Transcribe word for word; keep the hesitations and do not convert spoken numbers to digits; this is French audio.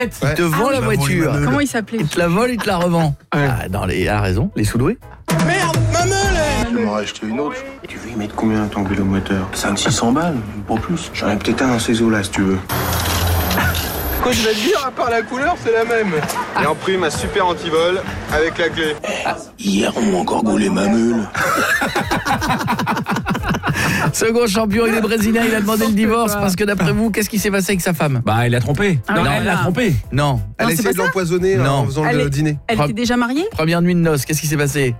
Il te vend Ah, la oui. voiture. Maman, Comment il s'appelait? Il te la vole, il te la revend. Ouais. Ah, dans les, a raison, les sous-doués. Merde, ma meule. Je vais m'en racheter une autre. Tu veux y mettre combien ton vélo moteur? cinq six cents balles, pas plus. J'en ai peut-être un dans ces eaux-là, si tu veux. Quoi, je vais te dire, à part la couleur, c'est la même. Et en prime, un super anti-vol avec la clé. Hier, on m'a encore gaulé ma meule. Second champion, il est brésilien, il a demandé le divorce parce que d'après vous, qu'est-ce qui s'est passé avec sa femme? Bah, il a trompé. Ah, non, voilà. elle l'a trompé. Non. Elle a c'est essayé pas de ça l'empoisonner Non. en faisant Elle le est- dîner. Elle Pro- était déjà mariée? Première nuit de noces, qu'est-ce qui s'est passé?